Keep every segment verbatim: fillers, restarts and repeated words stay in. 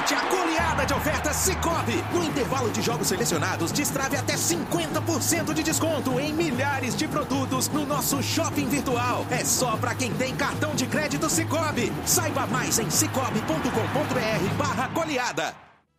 Aproveite a goleada de ofertas Sicoob. No intervalo de jogos selecionados, destrave até cinquenta por cento de desconto em milhares de produtos no nosso shopping virtual. É só para quem tem cartão de crédito Sicoob. Saiba mais em cicobi ponto com ponto br barra goleada.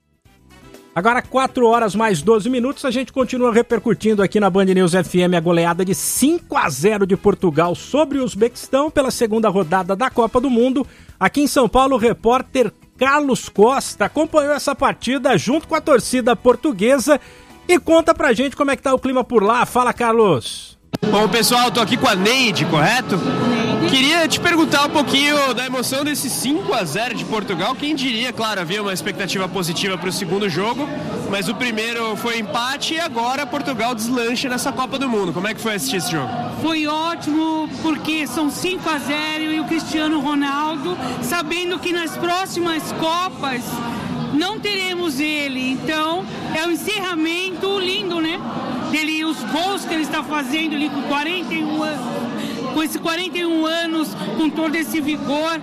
Agora quatro horas mais doze minutos, a gente continua repercutindo aqui na Band News F M a goleada de cinco a zero de Portugal sobre o Uzbequistão pela segunda rodada da Copa do Mundo. Aqui em São Paulo, o repórter Carlos Costa acompanhou essa partida junto com a torcida portuguesa e conta pra gente como é que tá o clima por lá. Fala, Carlos. Bom, pessoal, tô aqui com a Neide, correto? Queria te perguntar um pouquinho da emoção desse cinco a zero de Portugal. Quem diria, claro, havia uma expectativa positiva para o segundo jogo, mas o primeiro foi empate e agora Portugal deslancha nessa Copa do Mundo. Como é que foi assistir esse jogo? Foi ótimo, porque são cinco a zero e o Cristiano Ronaldo, sabendo que nas próximas Copas não teremos ele. Então, é um encerramento lindo, né? Dele, os gols que ele está fazendo ali com quarenta e um anos, com esses quarenta e um anos, com todo esse vigor,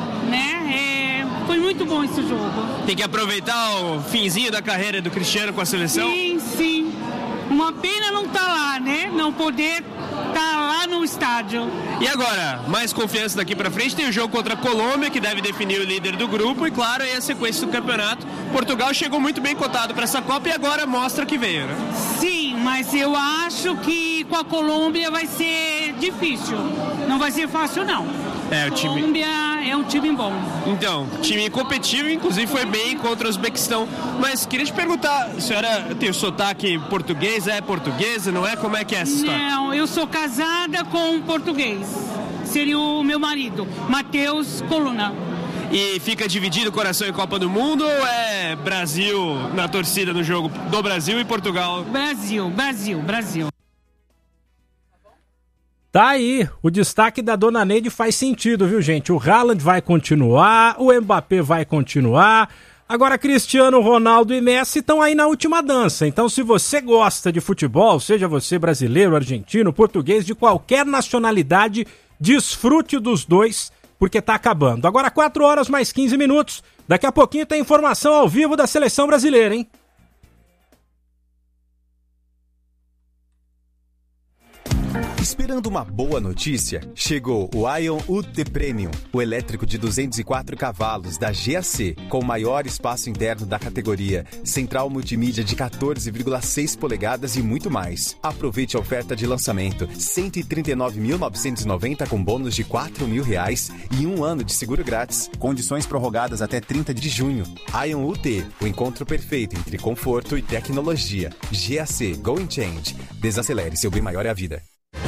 né? É, foi muito bom esse jogo. Tem que aproveitar o finzinho da carreira do Cristiano com a seleção? Sim, sim. Uma pena não estar lá, né? Não poder estar lá no estádio. E agora, mais confiança daqui pra frente, tem o jogo contra a Colômbia, que deve definir o líder do grupo, e claro, aí a sequência do campeonato. Portugal chegou muito bem cotado para essa Copa e agora mostra que veio, né? Sim, mas eu acho que com a Colômbia vai ser difícil. Não vai ser fácil, não. É, o time... Colômbia é um time bom. Então, time competitivo, inclusive foi bem contra o Uzbequistão. Mas queria te perguntar, a senhora tem o sotaque português, é portuguesa, não é? Como é que é essa história? Não, eu sou casada com um português. Seria o meu marido, Matheus Coluna. E fica dividido o coração em Copa do Mundo ou é Brasil na torcida no jogo do Brasil e Portugal? Brasil, Brasil, Brasil. Tá aí, o destaque da Dona Neide faz sentido, viu, gente? O Haaland vai continuar, o Mbappé vai continuar. Agora, Cristiano Ronaldo e Messi estão aí na última dança. Então, se você gosta de futebol, seja você brasileiro, argentino, português, de qualquer nacionalidade, desfrute dos dois, porque tá acabando. Agora, quatro horas mais quinze minutos. Daqui a pouquinho tem informação ao vivo da seleção brasileira, hein? Esperando uma boa notícia? Chegou o Ion U T Premium, o elétrico de duzentos e quatro cavalos da G A C, com o maior espaço interno da categoria, central multimídia de quatorze vírgula seis polegadas e muito mais. Aproveite a oferta de lançamento, cento e trinta e nove mil novecentos e noventa com bônus de quatro mil reais e um ano de seguro grátis. Condições prorrogadas até trinta de junho. Ion U T, o encontro perfeito entre conforto e tecnologia. G A C Go and Change. Desacelere, seu bem maior é a vida.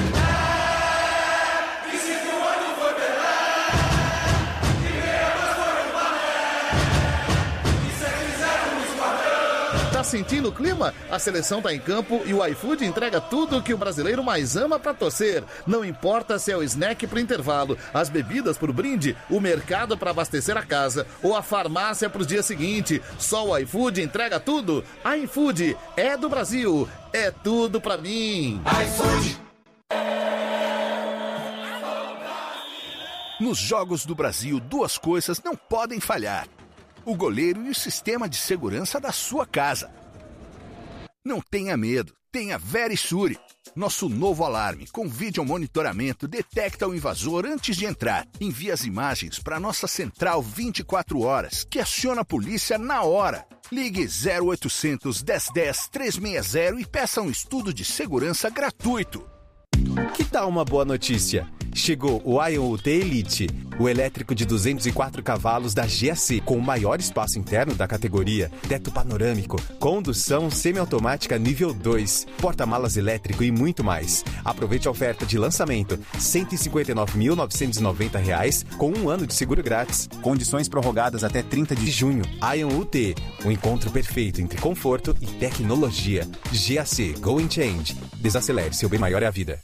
Tá sentindo o clima? A seleção tá em campo e o iFood entrega tudo o que o brasileiro mais ama pra torcer. Não importa se é o snack pro intervalo, as bebidas pro brinde, o mercado pra abastecer a casa ou a farmácia pros dias seguintes. Só o iFood entrega tudo. iFood é do Brasil, é tudo pra mim. iFood. Nos Jogos do Brasil, duas coisas não podem falhar: o goleiro e o sistema de segurança da sua casa. Não tenha medo, tenha Verisure. Nosso novo alarme com vídeo monitoramento detecta o invasor antes de entrar. Envia as imagens para nossa central vinte e quatro horas, que aciona a polícia na hora. Ligue zero oitocentos, dez dez, trezentos e sessenta e peça um estudo de segurança gratuito. Que tal uma boa notícia? Chegou o Ion U T Elite, o elétrico de duzentos e quatro cavalos da G A C, com o maior espaço interno da categoria, teto panorâmico, condução semiautomática nível dois, porta-malas elétrico e muito mais. Aproveite a oferta de lançamento, cento e cinquenta e nove mil novecentos e noventa reais com um ano de seguro grátis. Condições prorrogadas até trinta de junho. Ion U T, o encontro perfeito entre conforto e tecnologia. G A C Go and Change. Desacelere, seu bem maior é a vida.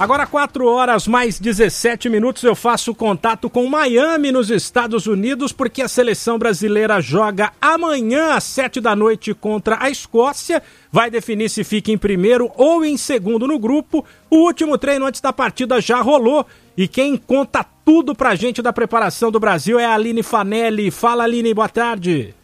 Agora quatro horas mais dezessete minutos, eu faço contato com Miami, nos Estados Unidos, porque a seleção brasileira joga amanhã às sete da noite contra a Escócia. Vai definir se fica em primeiro ou em segundo no grupo. O último treino antes da partida já rolou. E quem conta tudo pra gente da preparação do Brasil é a Aline Fanelli. Fala, Aline, boa tarde.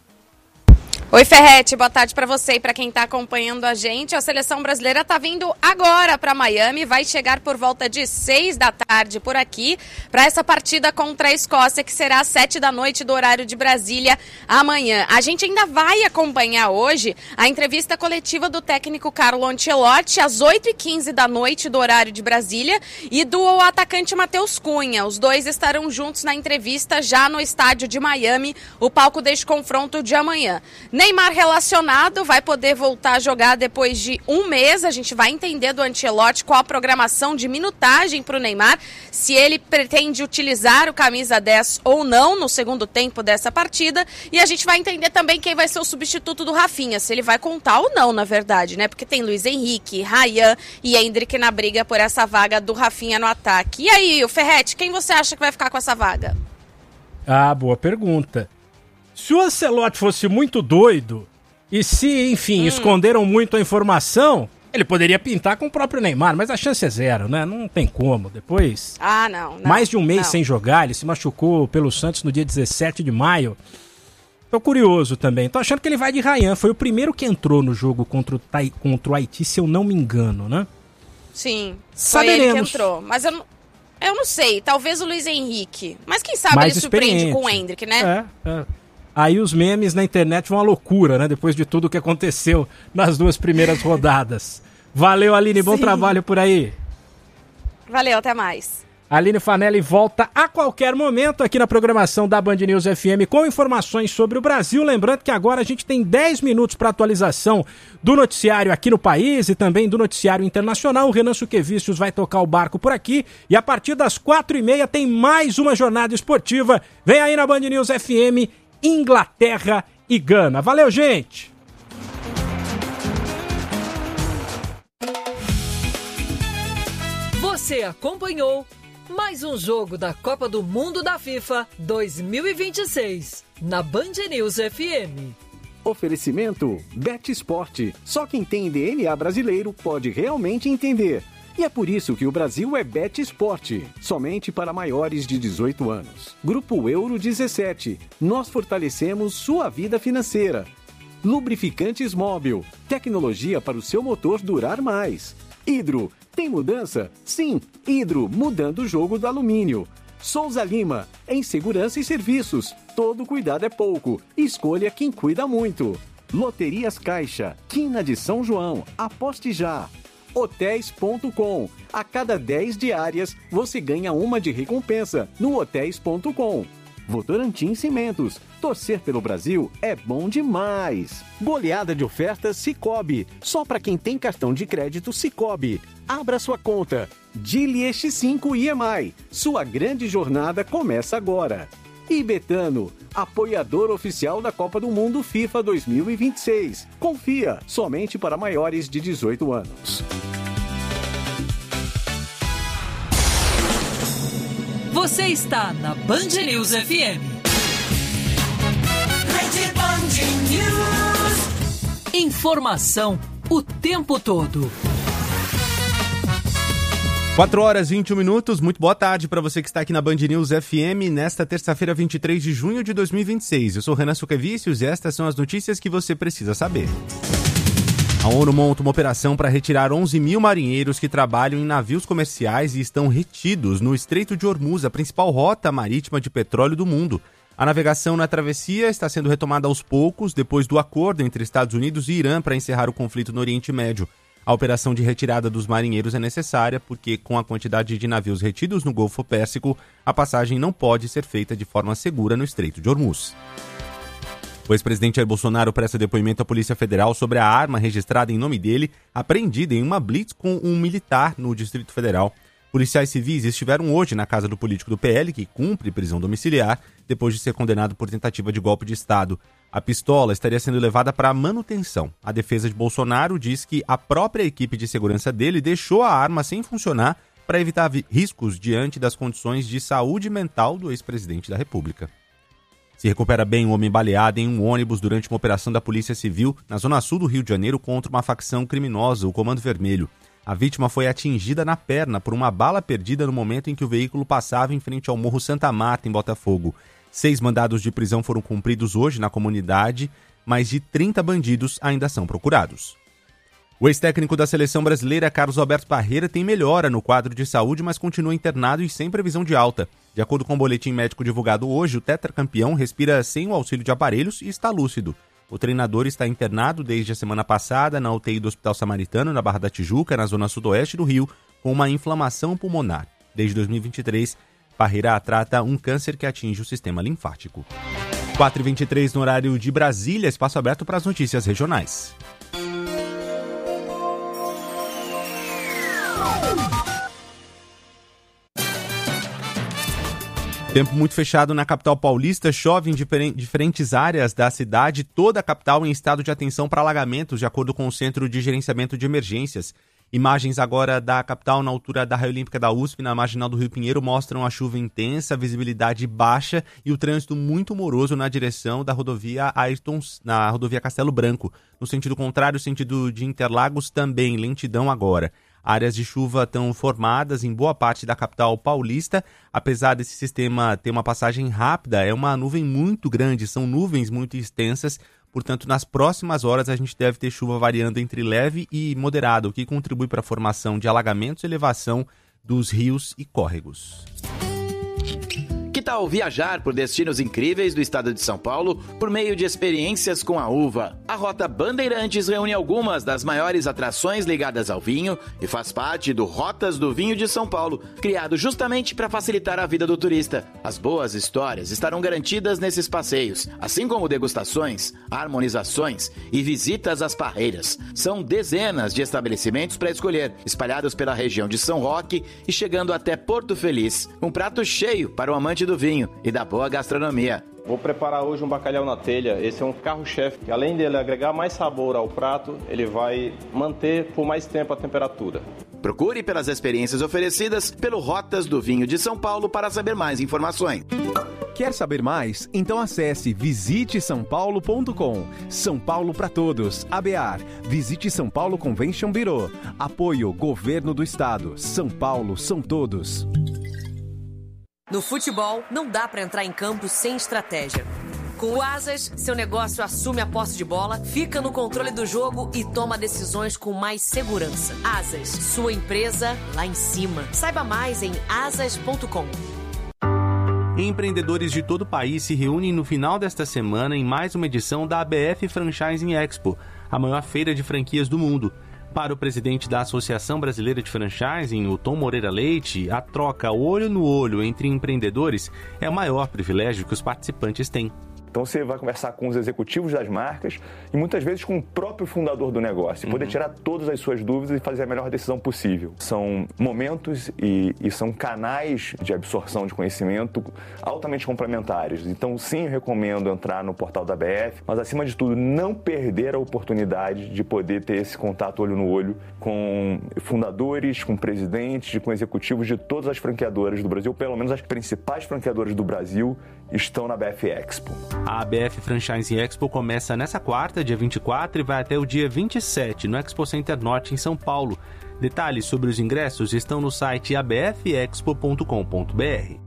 Oi, Ferretti, boa tarde para você e para quem está acompanhando a gente. A seleção brasileira está vindo agora para Miami, vai chegar por volta de seis da tarde por aqui para essa partida contra a Escócia, que será às sete da noite do horário de Brasília amanhã. A gente ainda vai acompanhar hoje a entrevista coletiva do técnico Carlo Ancelotti às oito e quinze da noite do horário de Brasília e do atacante Matheus Cunha. Os dois estarão juntos na entrevista já no estádio de Miami, o palco deste confronto de amanhã. Neymar relacionado, vai poder voltar a jogar depois de um mês. A gente vai entender do Ancelotti qual a programação de minutagem para o Neymar, se ele pretende utilizar o camisa dez ou não no segundo tempo dessa partida. E a gente vai entender também quem vai ser o substituto do Rafinha, se ele vai contar ou não, na verdade, né? Porque tem Luiz Henrique, Ryan e Endrick na briga por essa vaga do Rafinha no ataque. E aí, o Ferretti, quem você acha que vai ficar com essa vaga? Ah, boa pergunta. Se o Ancelotti fosse muito doido e se, enfim, hum. esconderam muito a informação, ele poderia pintar com o próprio Neymar, mas a chance é zero, né? Não tem como. Depois, ah, não, não, mais de um mês não. sem jogar, ele se machucou pelo Santos no dia dezessete de maio. Tô curioso também. Tô achando que ele vai de Ryan. Foi o primeiro que entrou no jogo contra o, Tai... contra o Haiti, se eu não me engano, né? Sim, Saberemos. Foi ele que entrou, mas eu não... Eu não sei, talvez o Luiz Henrique. Mas quem sabe mais ele surpreende com o Endrick, né? É, é. Aí os memes na internet vão à loucura, né? Depois de tudo que aconteceu nas duas primeiras rodadas. Valeu, Aline, bom Sim. trabalho por aí. Valeu, até mais. Aline Fanelli volta a qualquer momento aqui na programação da Band News F M com informações sobre o Brasil. Lembrando que agora a gente tem dez minutos para atualização do noticiário aqui no país e também do noticiário internacional. O Renan Suquevicius vai tocar o barco por aqui e a partir das quatro e meia tem mais uma jornada esportiva. Vem aí na Band News F M, Inglaterra e Gana. Valeu, gente! Você acompanhou mais um jogo da Copa do Mundo da FIFA dois mil e vinte e seis na Band News F M. Oferecimento Bet Esporte. Só quem tem D N A brasileiro pode realmente entender. E é por isso que o Brasil é Bet Esporte, somente para maiores de dezoito anos. Grupo Euro dezessete. Nós fortalecemos sua vida financeira. Lubrificantes Móbil. Tecnologia para o seu motor durar mais. Hidro. Tem mudança? Sim, Hidro, mudando o jogo do alumínio. Souza Lima, em segurança e serviços. Todo cuidado é pouco. Escolha quem cuida muito. Loterias Caixa, Quina de São João. Aposte já. Hotéis ponto com. A cada dez diárias, você ganha uma de recompensa no hotéis ponto com. Votorantim Cimentos. Torcer pelo Brasil é bom demais. Goleada de ofertas Sicoob. Só para quem tem cartão de crédito Sicoob. Abra sua conta. Dili X cinco I M I. Sua grande jornada começa agora. E Betano, apoiador oficial da Copa do Mundo FIFA dois mil e vinte e seis. Confia, somente para maiores de dezoito anos. Você está na Band News F M. Rede Band News. Informação o tempo todo. quatro horas e vinte e um minutos, muito boa tarde para você que está aqui na Band News F M nesta terça-feira, vinte e três de junho de dois mil e vinte e seis. Eu sou Renan Suquevicius e estas são as notícias que você precisa saber. A ONU monta uma operação para retirar onze mil marinheiros que trabalham em navios comerciais e estão retidos no Estreito de Hormuz, a principal rota marítima de petróleo do mundo. A navegação na travessia está sendo retomada aos poucos depois do acordo entre Estados Unidos e Irã para encerrar o conflito no Oriente Médio. A operação de retirada dos marinheiros é necessária porque, com a quantidade de navios retidos no Golfo Pérsico, a passagem não pode ser feita de forma segura no Estreito de Hormuz. O ex-presidente Jair Bolsonaro presta depoimento à Polícia Federal sobre a arma registrada em nome dele, apreendida em uma blitz com um militar no Distrito Federal. Policiais civis estiveram hoje na casa do político do P L, que cumpre prisão domiciliar, depois de ser condenado por tentativa de golpe de Estado. A pistola estaria sendo levada para manutenção. A defesa de Bolsonaro diz que a própria equipe de segurança dele deixou a arma sem funcionar para evitar vi- riscos diante das condições de saúde mental do ex-presidente da República. Se recupera bem um homem baleado em um ônibus durante uma operação da Polícia Civil na zona sul do Rio de Janeiro contra uma facção criminosa, o Comando Vermelho. A vítima foi atingida na perna por uma bala perdida no momento em que o veículo passava em frente ao Morro Santa Marta, em Botafogo. Seis mandados de prisão foram cumpridos hoje na comunidade, mais de trinta bandidos ainda são procurados. O ex-técnico da seleção brasileira, Carlos Alberto Parreira, tem melhora no quadro de saúde, mas continua internado e sem previsão de alta. De acordo com o boletim médico divulgado hoje, o tetracampeão respira sem o auxílio de aparelhos e está lúcido. O treinador está internado desde a semana passada na U T I do Hospital Samaritano, na Barra da Tijuca, na zona sudoeste do Rio, com uma inflamação pulmonar. Desde dois mil e vinte e três, Parreira trata um câncer que atinge o sistema linfático. quatro e vinte e três no horário de Brasília, espaço aberto para as notícias regionais. Tempo muito fechado na capital paulista, chove em diferentes áreas da cidade, toda a capital em estado de atenção para alagamentos, de acordo com o Centro de Gerenciamento de Emergências. Imagens agora da capital na altura da Raia Olímpica da U S P, na marginal do Rio Pinheiro, mostram a chuva intensa, a visibilidade baixa e o trânsito muito moroso na direção da rodovia Ayrton, na rodovia Castelo Branco. No sentido contrário, sentido de Interlagos, também lentidão agora. Áreas de chuva estão formadas em boa parte da capital paulista. Apesar desse sistema ter uma passagem rápida, é uma nuvem muito grande, são nuvens muito extensas. Portanto, nas próximas horas a gente deve ter chuva variando entre leve e moderado, o que contribui para a formação de alagamentos e elevação dos rios e córregos. Que tal viajar por destinos incríveis do estado de São Paulo por meio de experiências com a uva? A Rota Bandeirantes reúne algumas das maiores atrações ligadas ao vinho e faz parte do Rotas do Vinho de São Paulo, criado justamente para facilitar a vida do turista. As boas histórias estarão garantidas nesses passeios, assim como degustações, harmonizações e visitas às parreiras. São dezenas de estabelecimentos para escolher, espalhados pela região de São Roque e chegando até Porto Feliz. Um prato cheio para o amante do vinho e da boa gastronomia. Vou preparar hoje um bacalhau na telha. Esse é um carro-chefe que, além dele agregar mais sabor ao prato, ele vai manter por mais tempo a temperatura. Procure pelas experiências oferecidas pelo Rotas do Vinho de São Paulo para saber mais informações. Quer saber mais? Então acesse visite são paulo ponto com. São Paulo para todos. A B A R. Visite São Paulo Convention Bureau. Apoio Governo do Estado. São Paulo são todos. No futebol, não dá para entrar em campo sem estratégia. Com o Asas, seu negócio assume a posse de bola, fica no controle do jogo e toma decisões com mais segurança. Asas, sua empresa lá em cima. Saiba mais em asas ponto com. Empreendedores de todo o país se reúnem no final desta semana em mais uma edição da A B F Franchising Expo, a maior feira de franquias do mundo. Para o presidente da Associação Brasileira de Franchising, o Tom Moreira Leite, a troca olho no olho entre empreendedores é o maior privilégio que os participantes têm. Então você vai conversar com os executivos das marcas e muitas vezes com o próprio fundador do negócio, e poder uhum. tirar todas as suas dúvidas e fazer a melhor decisão possível. São momentos e, e são canais de absorção de conhecimento altamente complementares. Então sim, eu recomendo entrar no portal da A B F, mas acima de tudo não perder a oportunidade de poder ter esse contato olho no olho com fundadores, com presidentes, com executivos de todas as franqueadoras do Brasil, pelo menos as principais franqueadoras do Brasil estão na A B F Expo. A A B F Franchising Expo começa nessa quarta, dia vinte e quatro, e vai até o dia vinte e sete, no Expo Center Norte, em São Paulo. Detalhes sobre os ingressos estão no site a b f expo ponto com ponto b r.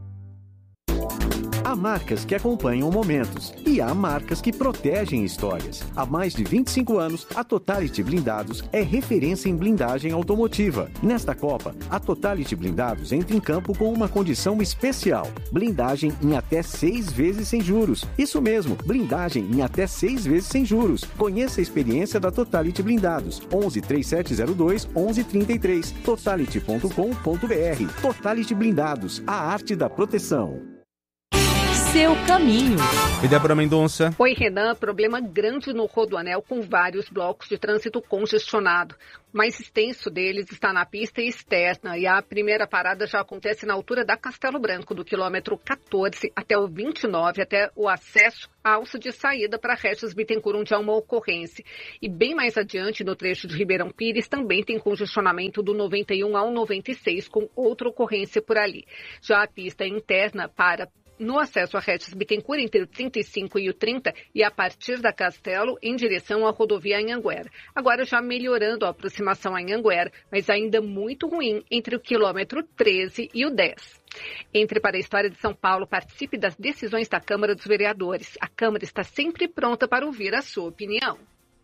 Há marcas que acompanham momentos e há marcas que protegem histórias. Há mais de vinte e cinco anos, a Totality Blindados é referência em blindagem automotiva. Nesta Copa, a Totality Blindados entra em campo com uma condição especial: blindagem em até seis vezes sem juros. Isso mesmo, blindagem em até seis vezes sem juros. Conheça a experiência da Totality Blindados. onze, três sete zero dois, onze trinta e três. totality ponto com ponto b r. Totality Blindados, a arte da proteção. seu caminho. E Débora Mendonça. Oi, Renan. Problema grande no Rodoanel com vários blocos de trânsito congestionado. O mais extenso deles está na pista externa e a primeira parada já acontece na altura da Castelo Branco, do quilômetro quatorze até o vinte e nove, até o acesso à alça de saída para Regis Bittencourt, onde há uma ocorrência. E bem mais adiante, no trecho de Ribeirão Pires, também tem congestionamento do noventa e um ao noventa e seis, com outra ocorrência por ali. Já a pista interna para no acesso a Regis Bittencourt entre o trinta e cinco e o trinta e a partir da Castelo em direção à rodovia Anhanguera. Agora já melhorando a aproximação a Anhanguera, mas ainda muito ruim entre o quilômetro treze e o dez. Entre para a história de São Paulo, participe das decisões da Câmara dos Vereadores. A Câmara está sempre pronta para ouvir a sua opinião.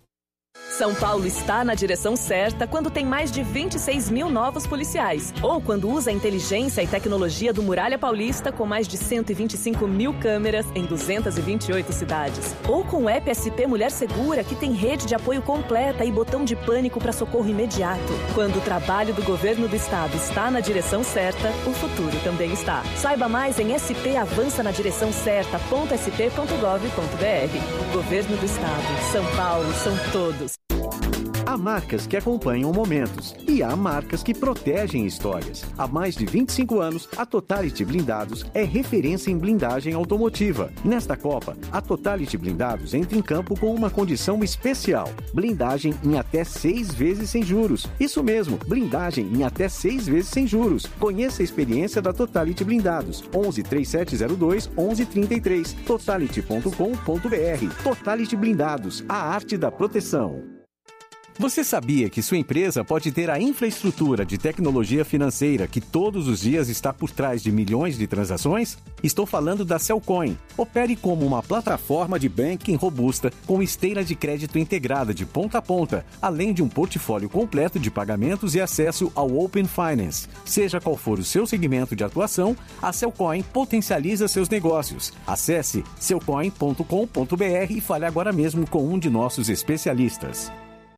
São Paulo está na direção certa quando tem mais de vinte e seis mil novos policiais. Ou quando usa a inteligência e tecnologia do Muralha Paulista com mais de cento e vinte e cinco mil câmeras em duzentas e vinte e oito cidades. Ou com o app S P Mulher Segura, que tem rede de apoio completa e botão de pânico para socorro imediato. Quando o trabalho do governo do estado está na direção certa, o futuro também está. Saiba mais em s p avança na direção certa ponto s p ponto gov ponto b r. Governo do estado. São Paulo são todos. Há marcas que acompanham momentos e há marcas que protegem histórias. Há mais de vinte e cinco anos, a Totality Blindados é referência em blindagem automotiva. Nesta Copa, a Totality Blindados entra em campo com uma condição especial: blindagem em até seis vezes sem juros. Isso mesmo, blindagem em até seis vezes sem juros. Conheça a experiência da Totality Blindados. onze, três sete zero dois, onze trinta e três. totality ponto com ponto b r. Totality Blindados, a arte da proteção. Você sabia que sua empresa pode ter a infraestrutura de tecnologia financeira que todos os dias está por trás de milhões de transações? Estou falando da Cellcoin. Opere como uma plataforma de banking robusta com esteira de crédito integrada de ponta a ponta, além de um portfólio completo de pagamentos e acesso ao Open Finance. Seja qual for o seu segmento de atuação, a Cellcoin potencializa seus negócios. Acesse cellcoin ponto com ponto b r e fale agora mesmo com um de nossos especialistas.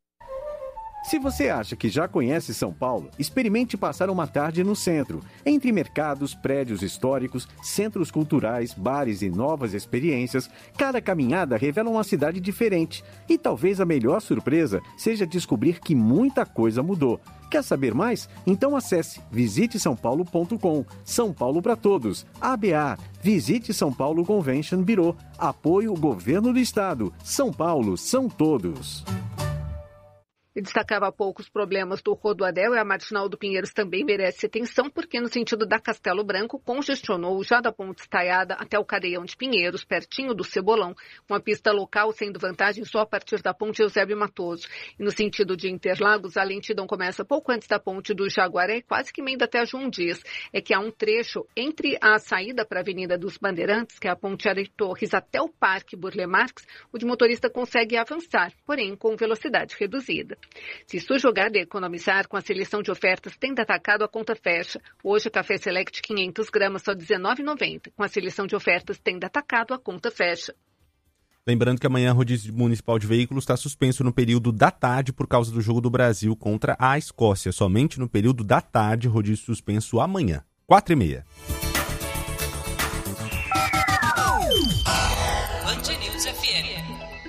Se você acha que já conhece São Paulo, experimente passar uma tarde no centro. Entre mercados, prédios históricos, centros culturais, bares e novas experiências, cada caminhada revela uma cidade diferente. E talvez a melhor surpresa seja descobrir que muita coisa mudou. Quer saber mais? Então acesse visite são paulo ponto com. São Paulo para todos. A B A. Visite São Paulo Convention Bureau. Apoio Governo do Estado. São Paulo são todos. E destacava há pouco os problemas do Rodoanel e a Marginal do Pinheiros também merece atenção, porque no sentido da Castelo Branco congestionou já da Ponte Estaiada até o Cadeião de Pinheiros, pertinho do Cebolão, uma pista local sendo vantagem só a partir da Ponte Eusébio Matoso. E no sentido de Interlagos, a lentidão começa pouco antes da Ponte do Jaguaré e quase que emenda até João Dias. É que há um trecho entre a saída para a Avenida dos Bandeirantes, que é a Ponte Ari Torres, até o Parque Burle Marx, onde o motorista consegue avançar, porém com velocidade reduzida. Se sua jogada é economizar, com a seleção de ofertas Tenda Atacado a conta fecha. Hoje, café Select quinhentas gramas, só dezenove reais e noventa centavos. Com a seleção de ofertas Tenda Atacado a conta fecha. Lembrando que amanhã o rodízio municipal de veículos está suspenso no período da tarde por causa do jogo do Brasil contra a Escócia. Somente no período da tarde, rodízio suspenso amanhã, quatro e meia. Band News F M.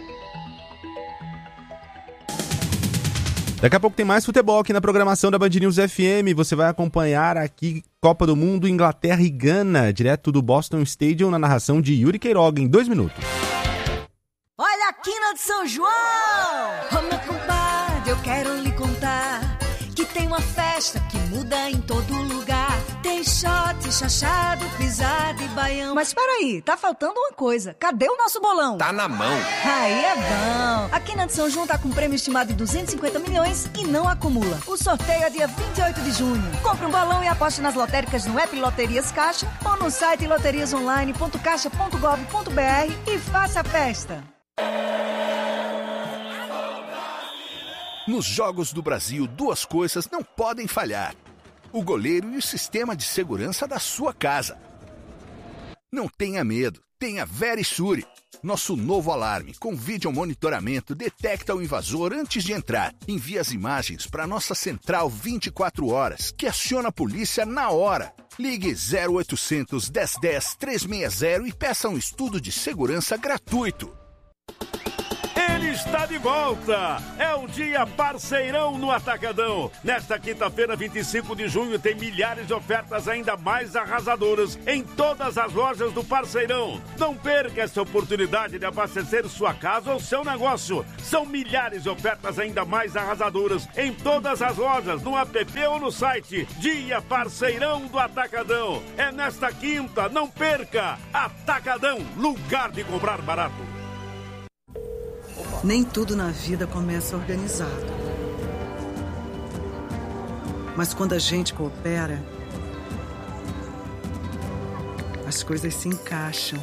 Daqui a pouco tem mais futebol aqui na programação da Band News F M. Você vai acompanhar aqui Copa do Mundo, Inglaterra e Gana, direto do Boston Stadium, na narração de Yuri Queiroga, em dois minutos. Olha a quina de São João! Ô meu compadre, eu quero lhe contar que tem uma festa que muda em todo lugar. Tem shot, chachado, pisada e baião. Mas peraí, tá faltando uma coisa. Cadê o nosso bolão? Tá na mão. Aí é bom. A Quina de São João tá com um prêmio estimado de duzentos e cinquenta milhões e não acumula. O sorteio é dia vinte e oito de junho. Compre um balão e aposte nas lotéricas no app Loterias Caixa ou no site loterias online ponto caixa ponto gov ponto b r e faça a festa. Nos Jogos do Brasil, duas coisas não podem falhar: o goleiro e o sistema de segurança da sua casa. Não tenha medo, tenha Verisure. Nosso novo alarme com vídeo monitoramento detecta o invasor antes de entrar. Envia as imagens para nossa central vinte e quatro horas, que aciona a polícia na hora. Ligue zero oitocentos, dez dez, trezentos e sessenta e peça um estudo de segurança gratuito. Ele está de volta! É o dia parceirão no Atacadão. Nesta quinta-feira, vinte e cinco de junho, tem milhares de ofertas ainda mais arrasadoras em todas as lojas do Parceirão. Não perca essa oportunidade de abastecer sua casa ou seu negócio. São milhares de ofertas ainda mais arrasadoras em todas as lojas, no app ou no site. Dia Parceirão do Atacadão. É nesta quinta, não perca! Atacadão, lugar de comprar barato. Nem tudo na vida começa organizado. Mas quando a gente coopera, as coisas se encaixam.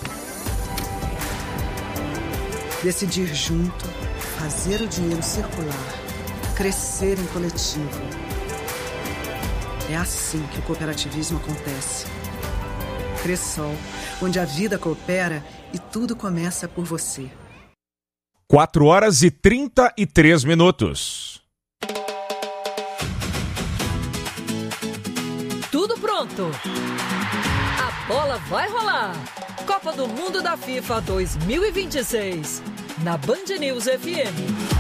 Decidir junto, fazer o dinheiro circular, crescer em coletivo. É assim que o cooperativismo acontece. Cressol, onde a vida coopera e tudo começa por você. quatro horas e trinta e três minutos. Tudo pronto. A bola vai rolar. Copa do Mundo da FIFA dois mil e vinte e seis. Na Band News F M.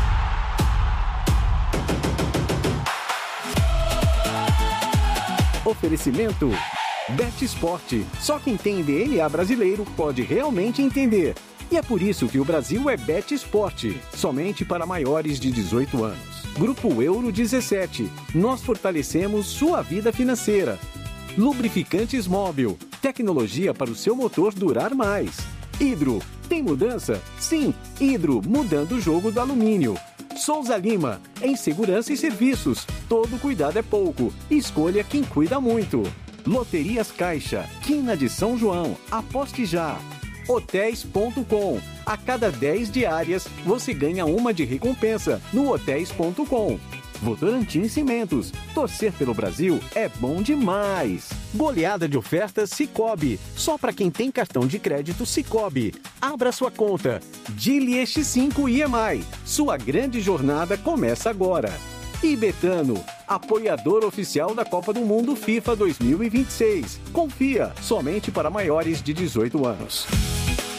Oferecimento Bet Esporte. Só quem tem D N A brasileiro pode realmente entender. E é por isso que o Brasil é Bet Esporte, somente para maiores de dezoito anos. Grupo Euro dezessete, nós fortalecemos sua vida financeira. Lubrificantes Móbil, tecnologia para o seu motor durar mais. Hidro, tem mudança? Sim, Hidro, mudando o jogo do alumínio. Souza Lima, em segurança e serviços, todo cuidado é pouco, escolha quem cuida muito. Loterias Caixa, Quina de São João, aposte já. hotéis ponto com. A cada dez diárias, você ganha uma de recompensa no hotéis ponto com. Votorantim Cimentos. Torcer pelo Brasil é bom demais. Goleada de ofertas Sicoob. Só para quem tem cartão de crédito Sicoob. Abra sua conta. Dili X cinco I E M I. Sua grande jornada começa agora. E Betano, apoiador oficial da Copa do Mundo FIFA dois mil e vinte e seis. Confia, somente para maiores de dezoito anos.